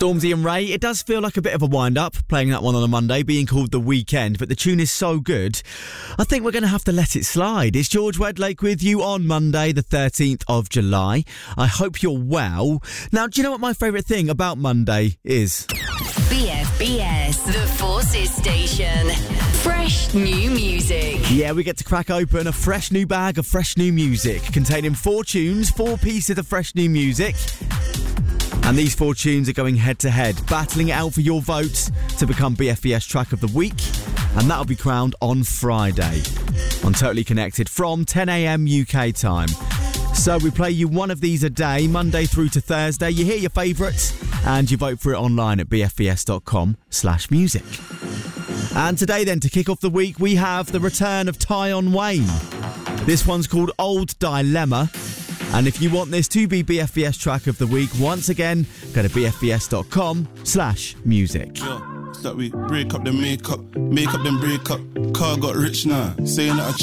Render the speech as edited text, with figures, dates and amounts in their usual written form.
Stormzy and Ray, it does feel like a bit of a wind-up, playing that one on a Monday, being called The Weekend, but the tune is so good, I think we're going to have to let it slide. It's George Wedlake with you on Monday, the 13th of July. I hope you're well. Now, do you know what my favourite thing about Monday is? BFBS, the Forces Station. Fresh new music. Yeah, we get to crack open a fresh new bag of fresh new music, containing 4 tunes, 4 pieces of fresh new music. And these 4 tunes are going head-to-head, battling it out for your votes to become BFBS Track of the Week. And that'll be crowned on Friday on Totally Connected from 10 a.m. UK time. So we play you one of these a day, Monday through to Thursday. You hear your favourites and you vote for it online at bfbs.com/music. And today then, to kick off the week, we have the return of Tyon Wayne. This one's called Old Dilemma. And if you want this to be BFBS Track of the Week, once again, go to bfbs.com/music. That we break up the makeup, make up then break up. Car got rich now, saying that I